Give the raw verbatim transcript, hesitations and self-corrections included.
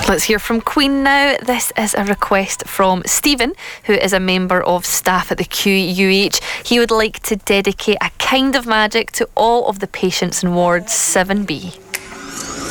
Let's hear from Queen now. This is a request from Stephen, who is a member of staff at the Q U H. He would like to dedicate A Kind of Magic to all of the patients in Ward seven B.